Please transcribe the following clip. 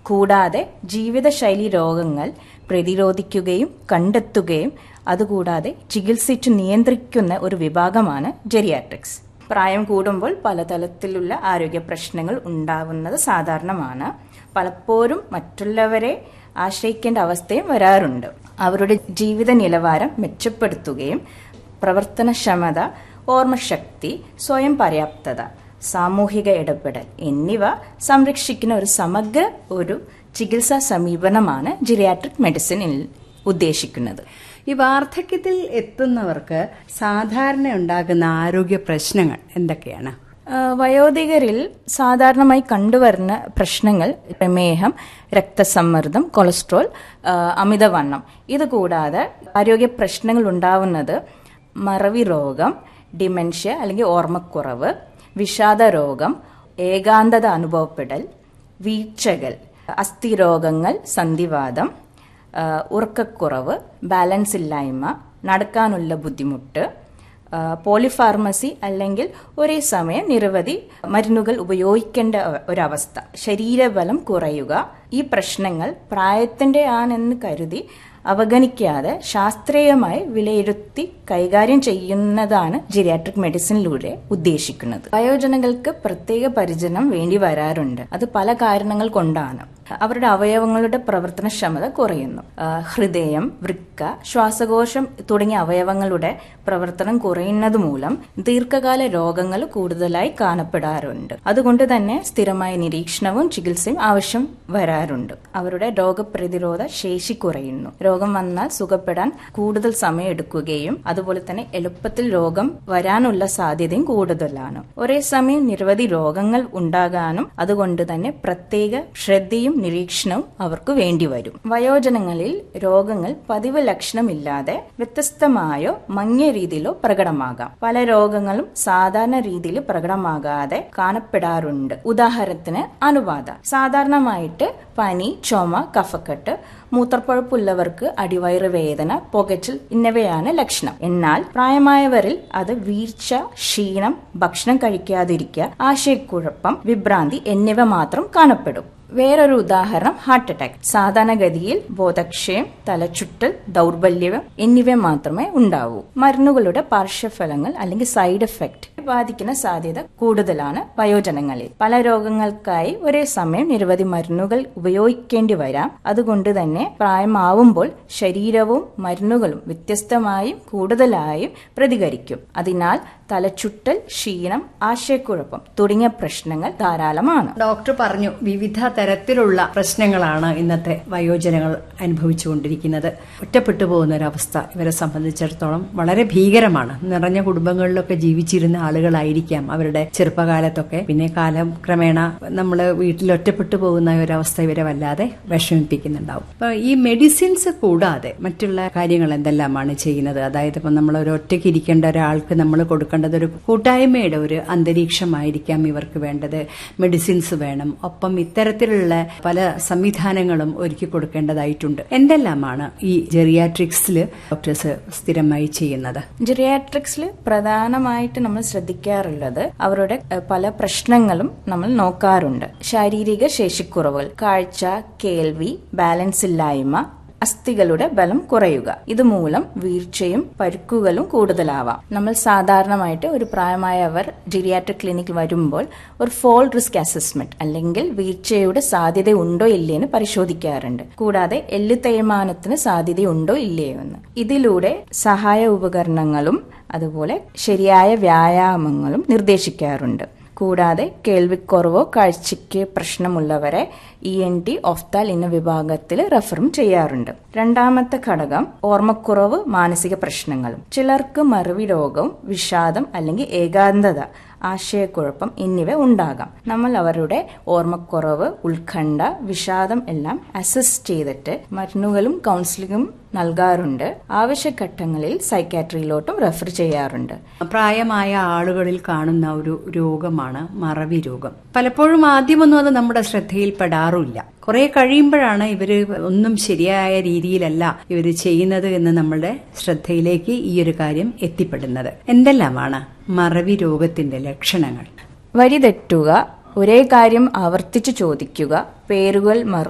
കൂടാതെ ജീവിതശൈലി രോഗങ്ങൾ പ്രതിരോധിക്കുകയും കണ്ടെത്തുകയും അതുകൂടാതെ ചികിത്സിച്ചു നിയന്ത്രിക്കുന്ന ഒരു വിഭാഗമാണ് ജെറിയാട്രിക്സ്. പ്രായം കൂടുമ്പോൾ പലതരത്തിലുള്ള ആരോഗ്യ പ്രശ്നങ്ങൾ ഉണ്ടാവുന്നത് സാധാരണമാണ്. പലപ്പോഴും മറ്റുള്ളവരെ ആശ്രയിക്കേണ്ട അവസ്ഥയും വരാറുണ്ട്. അവരുടെ ജീവിത നിലവാരം മെച്ചപ്പെടുത്തുകയും പ്രവർത്തനക്ഷമത, ഓർമ്മശക്തി, സ്വയം പര്യാപ്തത, സാമൂഹിക ഇടപെടൽ എന്നിവ സംരക്ഷിക്കുന്ന ഒരു സമഗ്ര ചികിത്സാ സമീപനമാണ് ജെറിയാട്രിക് മെഡിസിനിൽ ഉദ്ദേശിക്കുന്നത്. ഈ വാർദ്ധക്യത്തിൽ എത്തുന്നവർക്ക് സാധാരണ ഉണ്ടാകുന്ന ആരോഗ്യ പ്രശ്നങ്ങൾ എന്തൊക്കെയാണ്? വയോധികരിൽ സാധാരണമായി കണ്ടുവരുന്ന പ്രശ്നങ്ങൾ പ്രമേഹം, രക്തസമ്മർദ്ദം, കൊളസ്ട്രോൾ, അമിതവണ്ണം. ഇതുകൂടാതെ ആരോഗ്യ പ്രശ്നങ്ങൾ ഉണ്ടാവുന്നത് മറവി രോഗം, ഡിമെൻഷ്യ അല്ലെങ്കിൽ ഓർമ്മക്കുറവ്, വിഷാദ രോഗം, ഏകാന്തത അനുഭവപ്പെടൽ, വീഴ്ചകൾ, അസ്ഥിരോഗങ്ങൾ, സന്ധിവാതം, ഉറക്കക്കുറവ്, ബാലൻസ് ഇല്ലായ്മ, നടക്കാനുള്ള ബുദ്ധിമുട്ട്, പോളിഫാർമസി അല്ലെങ്കിൽ ഒരേ സമയം നിരവധി മരുന്നുകൾ ഉപയോഗിക്കേണ്ട ഒരവസ്ഥ, ശരീരബലം കുറയുക. ഈ പ്രശ്നങ്ങൾ പ്രായത്തിന്റെ ആണെന്ന് കരുതി അവഗണിക്കാതെ ശാസ്ത്രീയമായി വിലയിരുത്തി കൈകാര്യം ചെയ്യുന്നതാണ് ജെറിയാട്രിക് മെഡിസിനിലൂടെ ഉദ്ദേശിക്കുന്നത്. വയോജനങ്ങൾക്ക് പ്രത്യേക പരിചരണം വേണ്ടി വരാറുണ്ട്. അത് പല കാരണങ്ങൾ കൊണ്ടാണ്. അവരുടെ അവയവങ്ങളുടെ പ്രവർത്തനക്ഷമത കുറയുന്നു. ഹൃദയം, വൃക്ക, ശ്വാസകോശം തുടങ്ങിയ അവയവങ്ങളുടെ പ്രവർത്തനം കുറയുന്നത് മൂലം ദീർഘകാല രോഗങ്ങൾ കൂടുതലായി കാണപ്പെടാറുണ്ട്. അതുകൊണ്ട് തന്നെ സ്ഥിരമായ നിരീക്ഷണവും ചികിത്സയും ആവശ്യം വരാറുണ്ട്. അവരുടെ രോഗപ്രതിരോധ ശേഷി കുറയുന്നു. രോഗം വന്നാൽ സുഖപ്പെടാൻ കൂടുതൽ സമയം എടുക്കുകയും അതുപോലെ തന്നെ എളുപ്പത്തിൽ രോഗം വരാനുള്ള സാധ്യതയും കൂടുതലാണ്. ഒരേ സമയം നിരവധി രോഗങ്ങൾ ഉണ്ടാകാനും അതുകൊണ്ട് തന്നെ പ്രത്യേക ശ്രദ്ധയും നിരീക്ഷണവും അവർക്ക് വേണ്ടിവരും. വയോജനങ്ങളിൽ രോഗങ്ങൾ പതിവ് ലക്ഷണമില്ലാതെ വ്യത്യസ്തമായോ മങ്ങിയ രീതിയിലോ പ്രകടമാകാം. പല രോഗങ്ങളും സാധാരണ രീതിയിൽ പ്രകടമാകാതെ കാണപ്പെടാറുണ്ട്. ഉദാഹരണത്തിന് അണുബാധ. സാധാരണമായിട്ട് പനി, ചുമ, കഫക്കെട്ട്, മൂത്രപ്പഴുപ്പുള്ളവർക്ക് അടിവയറ് വേദന, പുകച്ചിൽ എന്നിവയാണ് ലക്ഷണം. എന്നാൽ പ്രായമായവരിൽ അത് വീഴ്ച, ക്ഷീണം, ഭക്ഷണം കഴിക്കാതിരിക്കുക, ആശയക്കുഴപ്പം, വിഭ്രാന്തി എന്നിവ മാത്രം കാണപ്പെടും. വേറൊരു ഉദാഹരണം ഹാർട്ട് അറ്റാക്ക്. സാധാരണഗതിയിൽ ബോധക്ഷയം, തലചുറ്റൽ, ദൗർബല്യം എന്നിവ മാത്രമേ ഉണ്ടാവൂ. മരുന്നുകളുടെ പാർശ്വഫലങ്ങൾ അല്ലെങ്കിൽ സൈഡ് എഫക്ട് ബാധിക്കുന്ന സാധ്യത കൂടുതലാണ് വയോജനങ്ങളിൽ. പല രോഗങ്ങൾക്കായി ഒരേ സമയം നിരവധി മരുന്നുകൾ ഉപയോഗിക്കേണ്ടി വരാം. അതുകൊണ്ട് തന്നെ പ്രായമാവുമ്പോൾ ശരീരവും മരുന്നുകളും വ്യത്യസ്തമായും കൂടുതലായും പ്രതികരിക്കും. അതിനാൽ തലചുറ്റൽ, ക്ഷീണം, ആശയക്കുഴപ്പം തുടങ്ങിയ പ്രശ്നങ്ങൾ ധാരാളമാണ്. ഡോക്ടർ പറഞ്ഞു, വിവിധ തരത്തിലുള്ള പ്രശ്നങ്ങളാണ് ഇന്നത്തെ വയോജനങ്ങൾ അനുഭവിച്ചുകൊണ്ടിരിക്കുന്നത്. ഒറ്റപ്പെട്ടു പോകുന്ന ഒരവസ്ഥ ഇവരെ സംബന്ധിച്ചിടത്തോളം വളരെ ഭീകരമാണ്. നിറഞ്ഞ കുടുംബങ്ങളിലൊക്കെ ജീവിച്ചിരുന്ന ആളുകളായിരിക്കാം അവരുടെ ചെറുപ്പകാലത്തൊക്കെ. പിന്നെ കാലം ക്രമേണ നമ്മൾ വീട്ടിൽ ഒറ്റപ്പെട്ടു പോകുന്ന ഒരവസ്ഥ ഇവരെ വല്ലാതെ വിഷമിപ്പിക്കുന്നുണ്ടാവും. അപ്പൊ ഈ മെഡിസിൻസ് കൂടാതെ മറ്റുള്ള കാര്യങ്ങൾ എന്തെല്ലാമാണ് ചെയ്യുന്നത്? അതായത് ഇപ്പം നമ്മൾ ഒരു ഒറ്റയ്ക്ക് ഇരിക്കേണ്ട ഒരാൾക്ക് നമ്മൾ കൊടുക്കേണ്ടത് ഒരു കൂട്ടായ്മയുടെ ഒരു അന്തരീക്ഷമായിരിക്കാം ഇവർക്ക് വേണ്ടത്. മെഡിസിൻസ് വേണം. ഒപ്പം ഇത്തരത്തിലുള്ള പല സംവിധാനങ്ങളും ഒരുക്കി കൊടുക്കേണ്ടതായിട്ടുണ്ട്. എന്തെല്ലാമാണ് ഈ ജെറിയാട്രിക്സിൽ ഡോക്ടേഴ്സ് സ്ഥിരമായി ചെയ്യുന്നത്? ജെറിയാട്രിക്സിൽ പ്രധാനമായിട്ട് നമ്മൾ ശ്രദ്ധിക്കാറുള്ളത് അവരുടെ പല പ്രശ്നങ്ങളും നമ്മൾ നോക്കാറുണ്ട്. ശാരീരിക ശേഷിക്കുറവുകൾ, കാഴ്ച, കേൾവി, ബാലൻസ് ഇല്ലായ്മ, അസ്ഥികളുടെ ബലം കുറയുക. ഇതുമൂലം വീഴ്ചയും പരുക്കുകളും കൂടുതലാവാം. നമ്മൾ സാധാരണമായിട്ട് ഒരു പ്രായമായവർ ജെറിയാട്രിക് ക്ലിനിക്കിൽ വരുമ്പോൾ ഒരു ഫോൾ റിസ്ക് അസസ്മെന്റ് അല്ലെങ്കിൽ വീഴ്ചയുടെ സാധ്യത ഉണ്ടോ ഇല്ലേന്ന് പരിശോധിക്കാറുണ്ട്. കൂടാതെ എല്ല് തേയ്മാനത്തിന് സാധ്യതയുണ്ടോ ഇല്ലയോ എന്ന്. ഇതിലൂടെ സഹായ ഉപകരണങ്ങളും അതുപോലെ ശരിയായ വ്യായാമങ്ങളും നിർദ്ദേശിക്കാറുണ്ട്. കൂടാതെ കേൾവിക്കുറവോ കാഴ്ചയ്ക്ക് പ്രശ്നമുള്ളവരെ ENT, ഓഫ്താൽ എന്ന വിഭാഗത്തിൽ റെഫറും ചെയ്യാറുണ്ട്. രണ്ടാമത്തെ ഘടകം ഓർമ്മക്കുറവ്, മാനസിക പ്രശ്നങ്ങളും. ചിലർക്ക് മറവി രോഗം, വിഷാദം അല്ലെങ്കിൽ ഏകാന്തത, ആശയക്കുഴപ്പം എന്നിവ ഉണ്ടാകാം. നമ്മൾ അവരുടെ ഓർമ്മക്കുറവ്, ഉത്കണ്ഠ, വിഷാദം എല്ലാം അസസ് ചെയ്തിട്ട് മരുന്നുകളും കൗൺസിലിംഗും നൽകാറുണ്ട്. ആവശ്യഘട്ടങ്ങളിൽ സൈക്കാട്രിയിലോട്ടും റെഫർ ചെയ്യാറുണ്ട്. പ്രായമായ ആളുകളിൽ കാണുന്ന ഒരു രോഗമാണ് മറവി രോഗം. പലപ്പോഴും ആദ്യമൊന്നും അത് നമ്മുടെ ശ്രദ്ധയിൽപ്പെടാറില്ല. കുറെ കഴിയുമ്പോഴാണ് ഇവര് ഒന്നും ശരിയായ രീതിയിലല്ല ഇവര് ചെയ്യുന്നത് എന്ന് നമ്മളുടെ ശ്രദ്ധയിലേക്ക് ഈ ഒരു കാര്യം എത്തിപ്പെടുന്നത്. എന്തെല്ലാമാണ് മറവി രോഗത്തിന്റെ ലക്ഷണങ്ങൾ? വഴിതെറ്റുക, ഒരേ കാര്യം ആവർത്തിച്ചു ചോദിക്കുക, പേരുകൾ